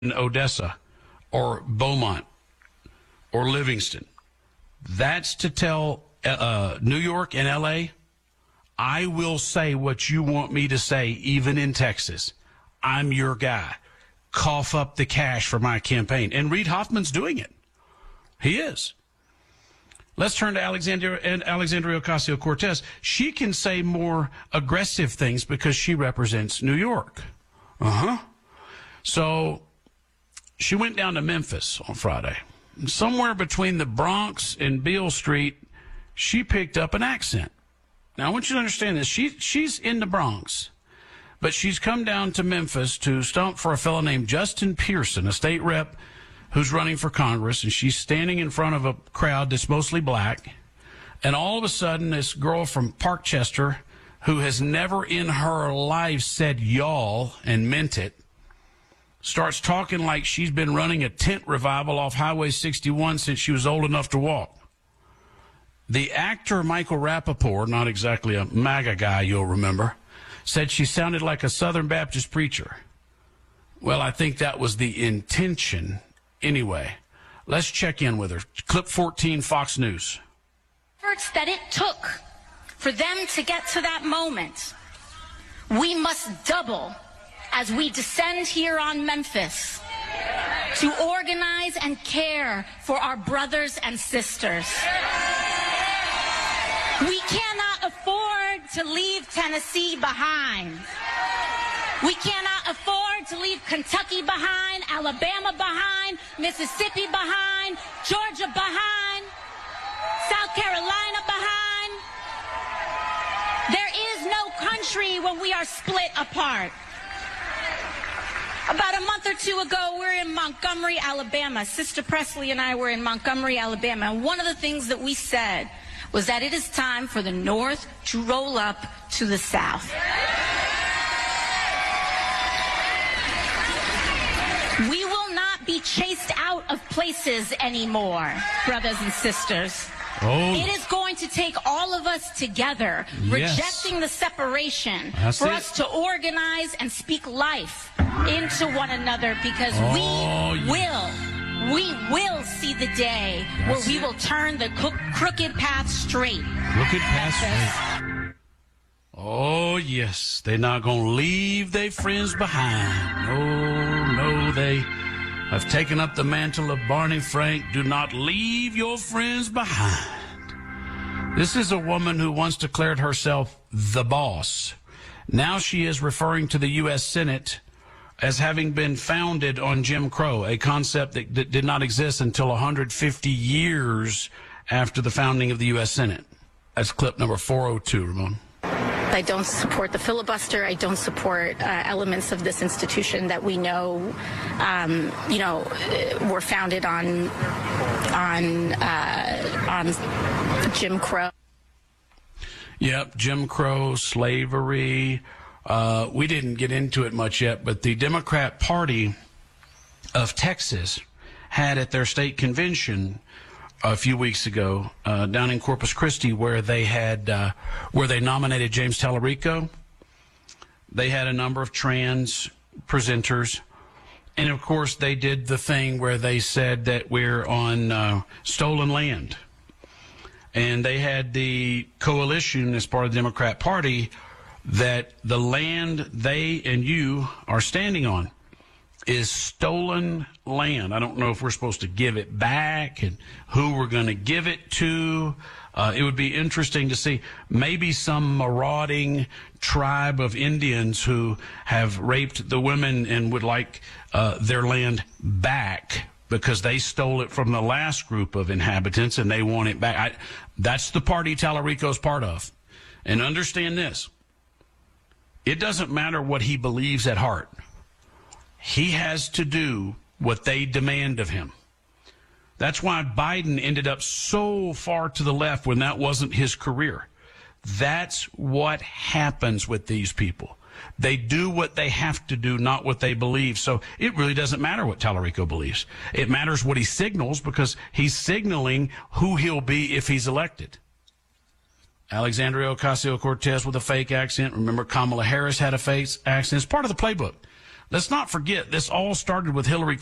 Odessa or Beaumont or Livingston. That's to tell New York and L.A., I will say what you want me to say, even in Texas. I'm your guy. Cough up the cash for my campaign. And Reid Hoffman's doing it. He is. Let's turn to Alexandria Ocasio-Cortez. She can say more aggressive things because she represents New York. So she went down to Memphis on Friday. Somewhere between the Bronx and Beale Street, she picked up an accent. Now, I want you to understand this. She's in the Bronx, but she's come down to Memphis to stump for a fellow named Justin Pearson, a state rep who's running for Congress, and she's standing in front of a crowd that's mostly black. And all of a sudden, this girl from Parkchester, who has never in her life said y'all and meant it, starts talking like she's been running a tent revival off Highway 61 since she was old enough to walk. The actor Michael Rappaport, not exactly a MAGA guy you'll remember, said she sounded like a Southern Baptist preacher. Well, I think that was the intention. Anyway, let's check in with her. Clip 14, Fox News. Efforts that it took for them to get to that moment, we must double as we descend here on Memphis to organize and care for our brothers and sisters. We cannot afford to leave Tennessee behind. We cannot afford to leave Kentucky behind, Alabama behind, Mississippi behind, Georgia behind, South Carolina behind. There is no country when we are split apart. About a month or two ago, we're in Montgomery, Alabama. Sister Presley and I were in Montgomery, Alabama. And one of the things that we said was that it is time for the North to roll up to the South. We will not be chased out of places anymore, brothers and sisters. Oh. It is going to take all of us together, rejecting the separation, for us to organize and speak life into one another, because we will see the day where we will turn the crooked path straight. Crooked path straight. Oh, yes. They're not going to leave their friends behind. No, they have taken up the mantle of Barney Frank. Do not leave your friends behind. This is a woman who once declared herself the boss. Now she is referring to the U.S. Senate as having been founded on Jim Crow, a concept that did not exist until 150 years after the founding of the U.S. Senate. That's clip number 402, Ramon. I don't support the filibuster. I don't support elements of this institution that we know, were founded on Jim Crow. Yep, Jim Crow, slavery. We didn't get into it much yet, but the Democrat Party of Texas had at their state convention a few weeks ago down in Corpus Christi, where they had where they nominated James Tallarico. They had a number of trans presenters, and of course they did the thing where they said that we're on stolen land, and they had the coalition as part of the Democrat Party that the land they and you are standing on is stolen land. I don't know if we're supposed to give it back and who we're going to give it to. It would be interesting to see maybe some marauding tribe of Indians who have raped the women and would like their land back because they stole it from the last group of inhabitants and they want it back. That's the party Tallarico's part of. And understand this. It doesn't matter what he believes at heart. He has to do what they demand of him. That's why Biden ended up so far to the left when that wasn't his career. That's what happens with these people. They do what they have to do, not what they believe. So it really doesn't matter what Tallarico believes. It matters what he signals, because he's signaling who he'll be if he's elected. Alexandria Ocasio-Cortez with a fake accent. Remember, Kamala Harris had a fake accent. It's part of the playbook. let's not forget this all started with Hillary